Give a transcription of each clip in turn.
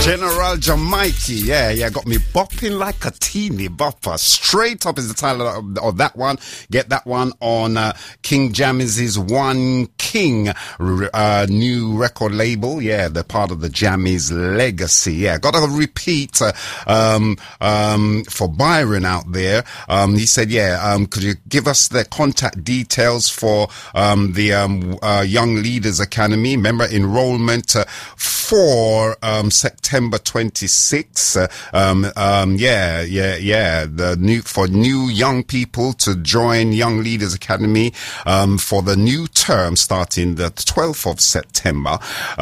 General Jamaiki, yeah, got me bopping like a teeny bopper. Straight Up is the title of that one. Get that one on King Jammies' One King new record label. Yeah, they're part of the Jammies legacy. Yeah, got to repeat for Byron out there. He said, could you give us the contact details for the Young Leaders Academy? Remember, enrollment for September 26th. For new young people to join Young Leaders Academy for the new term starting the 12th of September.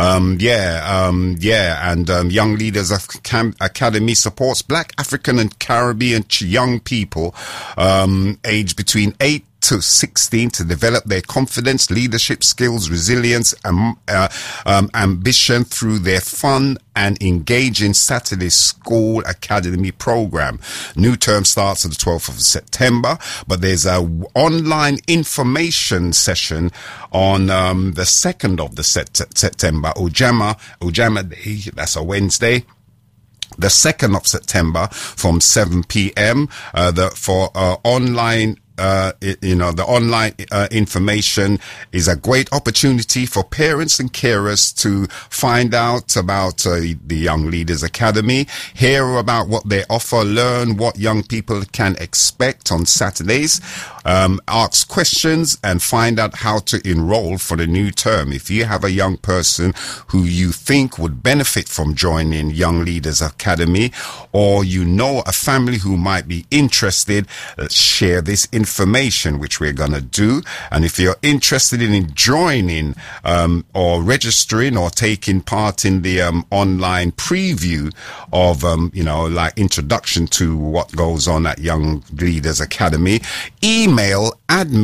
Young Leaders Academy supports Black, African and Caribbean young people aged between 8 to 16 to develop their confidence, leadership skills, resilience, and ambition through their fun and engaging Saturday School Academy program. New term starts on the 12th of September, but there's a online information session on the 2nd of the September, Ujama Day, that's a Wednesday. The 2nd of September from 7 p.m. Online the online information is a great opportunity for parents and carers to find out about the Young Leaders Academy, hear about what they offer, learn what young people can expect on Saturdays, ask questions and find out how to enroll for the new term. If you have a young person who you think would benefit from joining Young Leaders Academy, or you know a family who might be interested, share this information, which we're going to do. And if you're interested in joining or registering or taking part in the online preview of like introduction to what goes on at Young Leaders Academy, email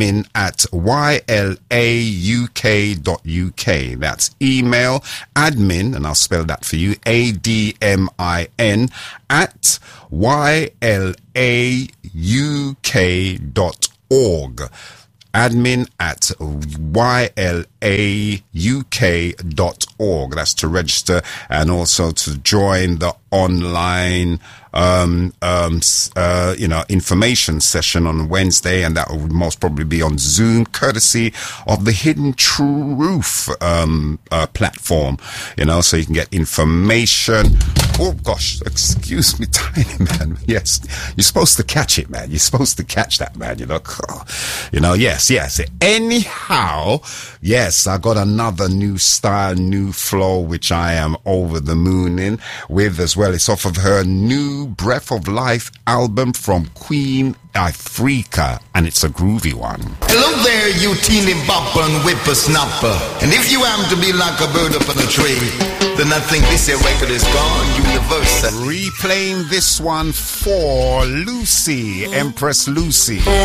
admin@ylauk.uk. That's email admin, and I'll spell that for you, ADMIN at ylauk.org. admin@ylauk.org. That's to register and also to join the online information session on Wednesday, and that will most probably be on Zoom, courtesy of the Hidden Truth platform, so you can get information. Oh gosh, excuse me, Tiny Man. Yes, you're supposed to catch it, man. You're supposed to catch that, man. Yes. Anyhow, yes, I got another new style, new flow, which I am over the moon in with as well. It's off of her new Breath of Life album from Queen Africa, and it's a groovy one. Hello there, you teeny bopper and whippersnapper. And if you happen to be like a bird up on a tree, then I think this here record is gone universal. Replaying this one for Lucy, Empress Lucy.